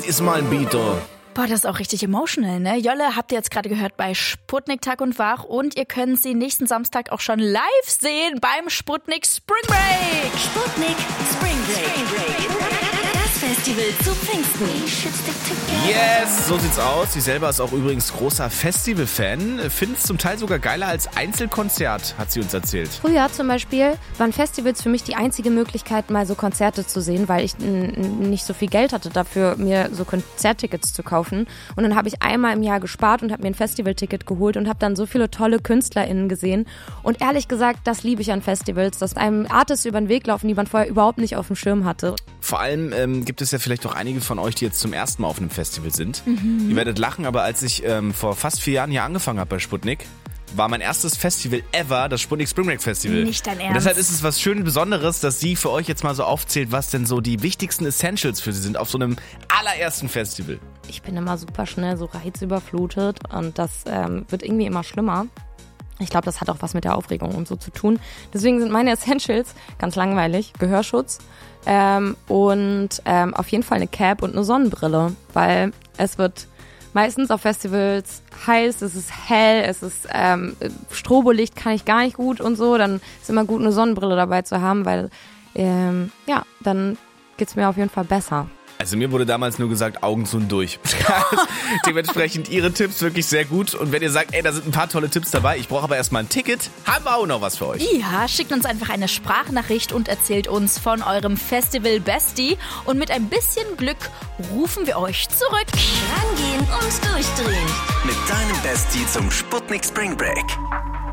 ist mal ein Beat, oh. Boah, das ist auch richtig emotional, ne? Jolle habt ihr jetzt gerade gehört bei Sputnik Tag und Wach und ihr könnt sie nächsten Samstag auch schon live sehen beim Sputnik Spring Break. Sputnik Spring Break. Das Festival zu Pfingsten. Yes, so sieht's aus. Sie selber ist auch übrigens großer Festival-Fan. Find's zum Teil sogar geiler als Einzelkonzert, hat sie uns erzählt. Früher zum Beispiel waren Festivals für mich die einzige Möglichkeit, mal so Konzerte zu sehen, weil ich nicht so viel Geld hatte dafür, mir so Konzerttickets zu kaufen. Und dann habe ich einmal im Jahr gespart und habe mir ein Festivalticket geholt und habe dann so viele tolle KünstlerInnen gesehen. Und ehrlich gesagt, das liebe ich an Festivals, dass einem Artists über den Weg laufen, die man vorher überhaupt nicht auf dem Schirm hatte. Vor allem gibt es ja vielleicht auch einige von euch, die jetzt zum ersten Mal auf einem Festival sind. Ihr werdet lachen, aber als ich vor fast 4 Jahren hier angefangen habe bei Sputnik, war mein erstes Festival ever das Sputnik Spring Break Festival. Nicht dein Ernst. Und deshalb ist es was schön Besonderes, dass sie für euch jetzt mal so aufzählt, was denn so die wichtigsten Essentials für sie sind auf so einem allerersten Festival. Ich bin immer super schnell so reizüberflutet und das wird irgendwie immer schlimmer. Ich glaube, das hat auch was mit der Aufregung und so zu tun. Deswegen sind meine Essentials ganz langweilig. Gehörschutz und auf jeden Fall eine Cap und eine Sonnenbrille, weil es wird meistens auf Festivals heiß, es ist hell, es ist Strobolicht kann ich gar nicht gut und so. Dann ist immer gut, eine Sonnenbrille dabei zu haben, weil dann geht's mir auf jeden Fall besser. Also mir wurde damals nur gesagt, Augen zu und durch. Dementsprechend ihre Tipps wirklich sehr gut. Und wenn ihr sagt, ey, da sind ein paar tolle Tipps dabei, ich brauche aber erstmal ein Ticket, haben wir auch noch was für euch. Ja, schickt uns einfach eine Sprachnachricht und erzählt uns von eurem Festival Bestie. Und mit ein bisschen Glück rufen wir euch zurück. Rangehen und durchdrehen. Mit deinem Bestie zum Sputnik Spring Break.